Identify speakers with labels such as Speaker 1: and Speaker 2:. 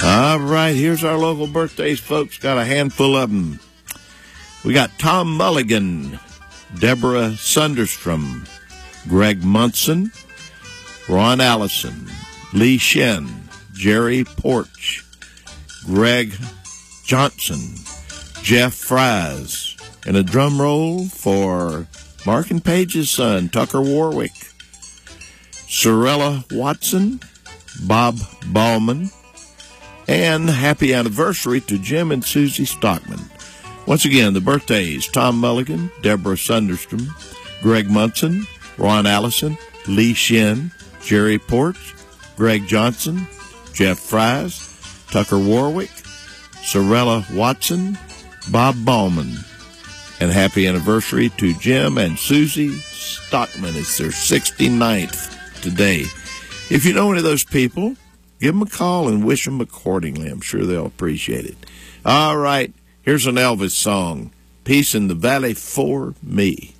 Speaker 1: All right, here's our local birthdays, folks. Got a handful of them. We got Tom Mulligan, Deborah Sunderstrom, Greg Munson, Ron Allison, Lee Shen, Jerry Porch, Greg Johnson, Jeff Fries, and a drum roll for Mark and Paige's son, Tucker Warwick, Sorella Watson, Bob Ballman, and happy anniversary to Jim and Susie Stockman. Once again, the birthdays: Tom Mulligan, Deborah Sunderstrom, Greg Munson, Ron Allison, Lee Shen, Jerry Porch, Greg Johnson, Jeff Fries, Tucker Warwick, Sorella Watson, Bob Ballman. And happy anniversary to Jim and Susie Stockman. It's their 69th today. If you know any of those people, give them a call and wish them accordingly. I'm sure they'll appreciate it. All right, here's an Elvis song, Peace in the Valley for Me.